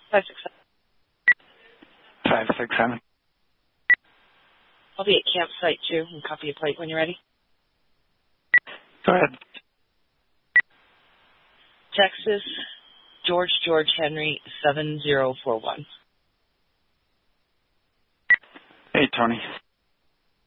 567. 567. I'll be at campsite 2 and copy a plate when you're ready. Go ahead. Texas, George Henry 7041. Hey, Tony.